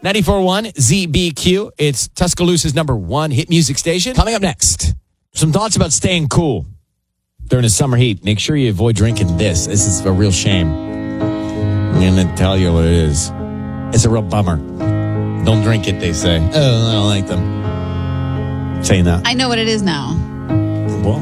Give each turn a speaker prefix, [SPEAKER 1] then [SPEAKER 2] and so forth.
[SPEAKER 1] 94.1 ZBQ. It's Tuscaloosa's number one hit music station. Coming up next, some thoughts about staying cool during the summer heat. Make sure you avoid drinking this. This is a real shame. I'm going to tell you what it is. It's a real bummer. Don't drink it, they say. Oh, I don't like them. Saying that.
[SPEAKER 2] I know what it is now.